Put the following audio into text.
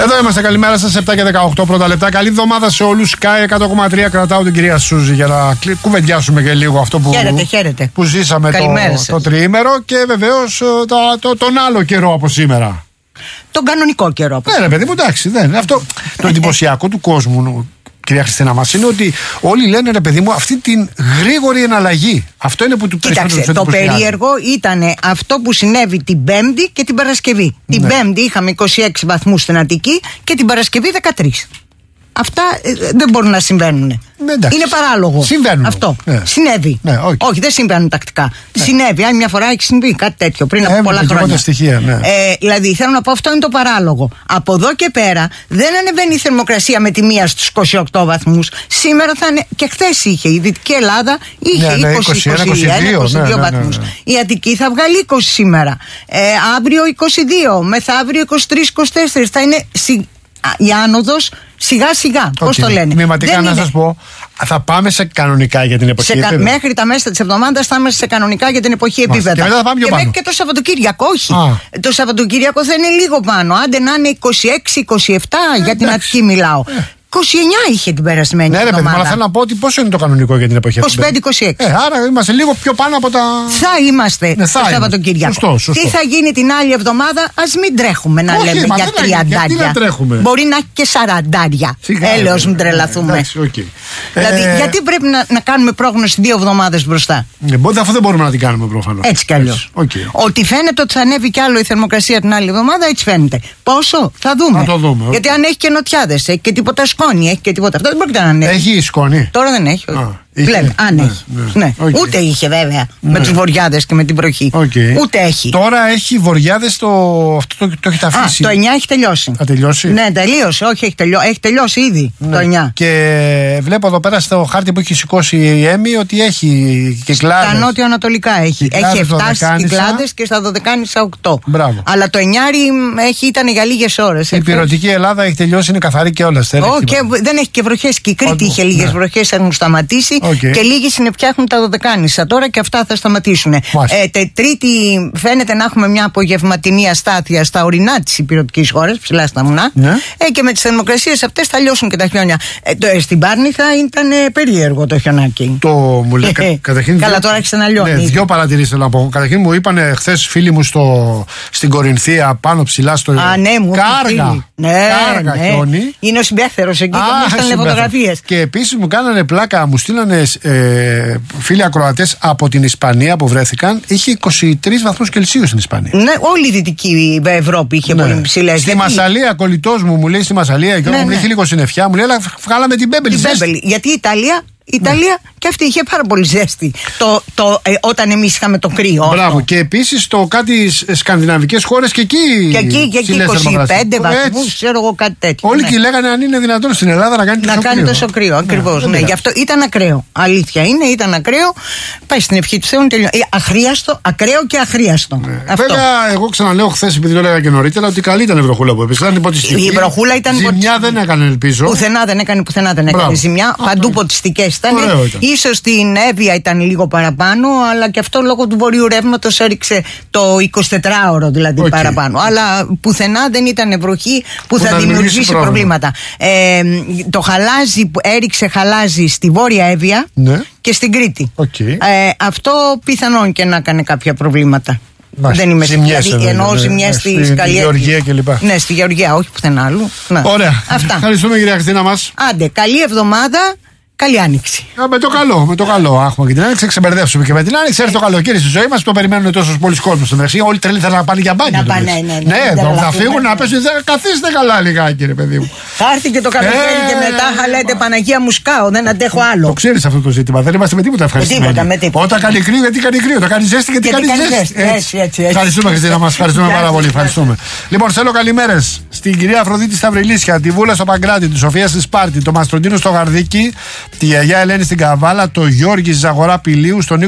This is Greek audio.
Εδώ είμαστε, καλημέρα σας, 7 και 18 πρώτα λεπτά. Καλή εβδομάδα σε όλους. Sky 100,3. Κρατάω την κυρία Σούζη για να κουβεντιάσουμε και λίγο αυτό που ζήσαμε το τριήμερο και βεβαίως τον άλλο καιρό από σήμερα. Τον κανονικό καιρό. Ναι, ρε παιδί μου, εντάξει, δεν είναι. Αυτό το εντυπωσιακό του κόσμου, κυρία Χριστίνα μας, είναι ότι όλοι λένε, ρε παιδί μου, αυτή την γρήγορη εναλλαγή. Αυτό είναι που του Κοίταξε, το περίεργο ήταν αυτό που συνέβη την Πέμπτη και την Παρασκευή. Ναι. Την Πέμπτη είχαμε 26 βαθμούς στην Αττική και την Παρασκευή 13. Αυτά δεν μπορούν να συμβαίνουν. Είναι παράλογο. Συμβαίνουν. Αυτό. Συνέβη. Όχι, δεν συμβαίνουν τακτικά. Συνέβη. Αν μια φορά έχει συμβεί κάτι τέτοιο πριν από πολλά χρόνια. Στοιχεία, δηλαδή θέλω να πω, αυτό είναι το παράλογο. Από εδώ και πέρα δεν ανεβαίνει η θερμοκρασία με τη μία στους 28 βαθμούς. Σήμερα θα είναι. Και χθες είχε. Η Δυτική Ελλάδα είχε 20-22 βαθμούς. Η Αττική θα βγάλει 20 σήμερα. Αύριο 22. Μεθαύριο 23-24. Θα είναι η άνοδος σιγά σιγά. Πώς το λένε. Τμηματικά να σας πω, θα πάμε σε κανονικά για την εποχή επίπεδα. Μέχρι τα μέσα της εβδομάδας θα είμαστε σε κανονικά για την εποχή επίπεδα. Και μετά θα πάμε πιο πάνω. Μέχρι και το Σαββατοκύριακο, όχι. Το Σαββατοκύριακο θα είναι λίγο πάνω. Άντε να είναι 26-27, για την Αττική μιλάω. 29 είχε την περασμένη εβδομάδα. Ναι, ρε παιδί, αλλά θέλω να πω ότι πόσο είναι το κανονικό για την εποχή αυτή. 25-26. Άρα είμαστε λίγο πιο πάνω από τα. Θα είμαστε το Σαββατοκύριακο. Σωστό. Τι θα γίνει την άλλη εβδομάδα, ας μην τρέχουμε να λέμε για 30. Μπορεί να έχει και 40. Έλεος μην τρελαθούμε. Δηλαδή, γιατί πρέπει να κάνουμε πρόγνωση 2 εβδομάδες μπροστά. Αφού δεν μπορούμε να την κάνουμε προφανώς. Έτσι κι αλλιώς. Ότι φαίνεται ότι θα ανέβει κι άλλο η θερμοκρασία την άλλη εβδομάδα, έτσι φαίνεται. Πόσο, θα δούμε. Γιατί αν έχει και νοτιάδες, έχει και τίποτα σκόνη, έχει και τίποτα. Αυτό δεν πρόκειται να ανέβει. Έχει σκόνη. Τώρα δεν έχει. Βλέπει, αν έχει. Ναι. Ούτε είχε βέβαια με τους βορειάδες και με την βροχή. Ούτε έχει. Τώρα έχει βορειάδες, αυτό το έχει αφήσει. Το 9 έχει τελειώσει. Θα τελειώσει. Ναι, τελείωσε. Όχι, έχει τελειώσει ήδη το 9. Και βλέπω εδώ πέρα στο χάρτη που έχει σηκώσει η Έμι ότι έχει Κυκλάδες. Στα νότιο-ανατολικά έχει. Έχει 7 στις Κυκλάδες και στα Δωδεκάνησα 8. Μπράβο. Αλλά το 9 ήταν για λίγες ώρες. Η πυρωτική Ελλάδα έχει τελειώσει, είναι καθαρή και όλα. Δεν έχει και βροχές. Και η Κρήτη είχε λίγες βροχές, έχουν σταματήσει. Και λίγοι συννεφιά έχουν τα Δωδεκάνησα τώρα και αυτά θα σταματήσουν. Τρίτη φαίνεται να έχουμε μια απογευματινή αστάθεια στα ορεινά της υπηρετικής χώρας, ψηλά στα βουνά. Και με τις θερμοκρασίες αυτές θα λιώσουν και τα χιόνια. Στην Πάρνη θα ήταν περίεργο το χιονάκι. Καλά, τώρα άρχισε να λιώνει. Δυο παρατηρήσεις θέλω να πω. Καταρχήν μου είπαν χθες φίλοι μου στην Κορινθία πάνω ψηλά στο. Κάργα χιόνι. Είναι ο συμπέχθερος εκεί και μου έστειλε φωτογραφίες. Και επίσης μου κάνανε πλάκα, μου στείλανε φίλοι ακροατές από την Ισπανία που βρέθηκαν. Είχε 23 βαθμούς Κελσίου στην Ισπανία. Ναι, όλη η Δυτική Ευρώπη είχε πολύ ψηλές. Στη Μασσαλία, κολλητός μου λέει στη Μασσαλία, και μου είχε λίγο συννεφιά, μου λέει, αλλά βγάλαμε την Μπέμπελη. Γιατί η Ιταλία και αυτή είχε πάρα πολύ ζέστη όταν εμείς είχαμε το κρύο. Μπράβο. Και επίσης κάτι σκανδιναβικές χώρες και εκεί 25 βαθμούς, ξέρω εγώ, κάτι τέτοιο. Όλοι και λέγανε αν είναι δυνατόν στην Ελλάδα να κάνει τόσο κρύο. Ακριβώς. Γι' αυτό ήταν ακραίο. Αλήθεια είναι, ήταν ακραίο. Πάει στην ευχή του Θεού. Αχρίαστο, ακραίο και αχρίαστο. Βέβαια, εγώ ξαναλέω χθες, επειδή το έλεγα και νωρίτερα, ότι καλή ήταν η βροχούλα που έπεσε. Η βροχούλα ήταν. Ζημιά δεν έκανε, ελπίζω. Πουθενά δεν έκανε ζημιά. Παντού ποτιστικές ήταν. Ίσως στην Εύβοια ήταν λίγο παραπάνω, αλλά και αυτό λόγω του βορείου ρεύματος έριξε το 24ωρο δηλαδή παραπάνω. Αλλά πουθενά δεν ήταν βροχή που θα δημιουργήσει προβλήματα. Το χαλάζι που έριξε χαλάζι στη Βόρεια Εύβοια και στην Κρήτη. Αυτό πιθανόν και να έκανε κάποια προβλήματα. Δεν είμαι σίγουρη. Εννοώ ζημιές στη Γεωργία κλπ. Ναι, στη Γεωργία, όχι πουθενά αλλού. Ωραία. Ευχαριστούμε, κυρία Χριστίνα μας. Άντε, καλή εβδομάδα. Καλή άνοιξη. Με το καλό. Άχουμε και την άνοιξη, ξεμπερδεύσουμε και με την άνοιξη. Έρθει το καλοκαίρι στη ζωή μας, το περιμένουν τόσους πολλοί κόσμος στην Ρωσία. Όλοι τρελοί θέλουν να πάνε για μπάνιο. Να φύγουν, να πέσουν. Καθίστε καλά λιγάκι, ρε παιδί μου. Θα έρθει και το καλοκαίρι και μετά θα λέτε Παναγία μου σκάω, δεν αντέχω άλλο. Το ξέρεις αυτό το ζήτημα. Δεν είμαστε με τίποτα ευχαριστημένοι. Όταν κάνει κρύο, γιατί κάνει κρύο. Όταν κάνει ζέστη, γιατί κάνει ζέστη. Ευχαριστούμε, Χριστίνα μας. Ευχαριστούμε πάρα πολύ. Λοιπόν, θέλω καλημέρες στην κυρία Αφροδίτη Σταυριλίσια, τη Βούλα στο Παγκράτη, τη Σοφία στη Σπάρτη, το Μαστροντίνο στο Γαρδίκι, τη γιαγιά Ελένη στην Καβάλα, το Γιώργη Ζαγορά Πηλίου, στον